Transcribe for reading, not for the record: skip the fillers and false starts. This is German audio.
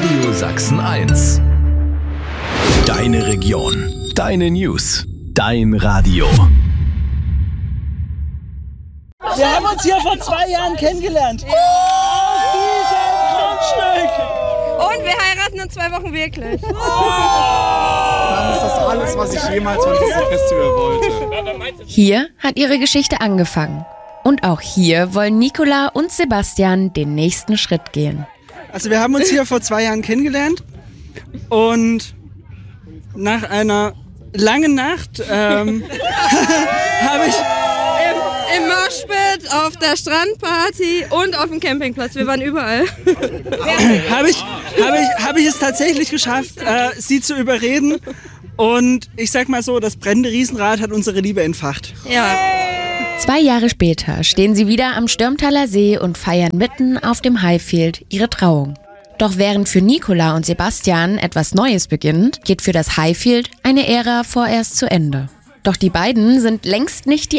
Radio Sachsen 1. Deine Region, deine News, dein Radio. Wir haben uns hier vor 2 Jahren kennengelernt. Auf diesem Grundstück. Und wir heiraten in 2 Wochen wirklich. Dann ist das alles, was ich jemals von diesem Festival wollte. Hier hat ihre Geschichte angefangen. Und auch hier wollen Nicola und Sebastian den nächsten Schritt gehen. Also wir haben uns hier vor 2 Jahren kennengelernt und nach einer langen Nacht habe ich Im Moshpit, auf der Strandparty und auf dem Campingplatz. Wir waren überall. habe ich es tatsächlich geschafft, sie zu überreden. Und ich sag mal so, das brennende Riesenrad hat unsere Liebe entfacht. Ja. 2 Jahre später stehen sie wieder am Stürmtaler See und feiern mitten auf dem Highfield ihre Trauung. Doch während für Nicola und Sebastian etwas Neues beginnt, geht für das Highfield eine Ära vorerst zu Ende. Doch die beiden sind längst nicht die